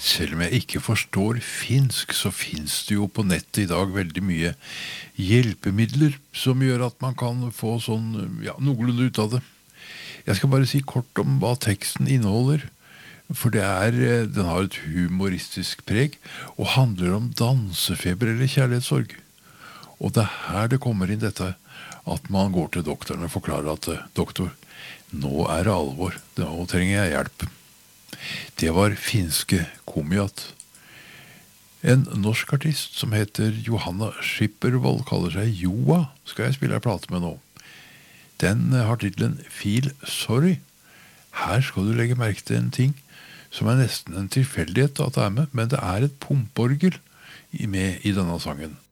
Selv om jeg ikke forstår finsk, så finnes det jo på nettet i dag veldig mye hjelpemidler som gjør at man kan få sånn, ja, noenlunde ut av det. Jeg skal bare si kort om hva teksten inneholder, for den har et humoristisk preg og handler om dansefeber eller kjærlighetssorg. Og det er her det kommer inn dette at man går til doktoren og forklarer at doktor, nå er det alvor, nå trenger jeg hjelp. Det var finske Komiat. En norsk artist som heter Johanna Schippervold, kaller seg Joa, skal jeg spille en plate med nå. Den har titlen Feel Sorry. Her skal du legge merke til en ting som er nesten en tilfeldighet at det er med, men det er et pumporgel med i denne sangen.